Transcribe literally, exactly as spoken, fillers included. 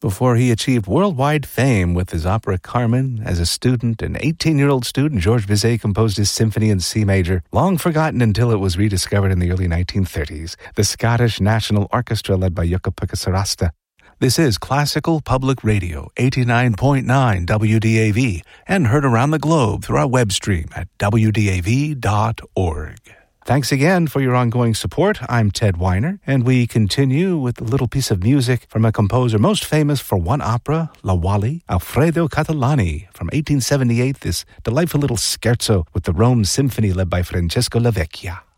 before he achieved worldwide fame with his opera Carmen. As a student, an eighteen-year-old student, Georges Bizet composed his symphony in C major, long forgotten until it was rediscovered in the early nineteen thirties. The Scottish National Orchestra, led by Jukka-Pekka Sarasta. This is Classical Public Radio, eighty-nine point nine W D A V, and heard around the globe through our web stream at w d a v dot org. Thanks again for your ongoing support. I'm Ted Weiner, and we continue with a little piece of music from a composer most famous for one opera, La Wally, Alfredo Catalani, from eighteen seventy-eight, this delightful little scherzo with the Rome Symphony led by Francesco Lavecchia.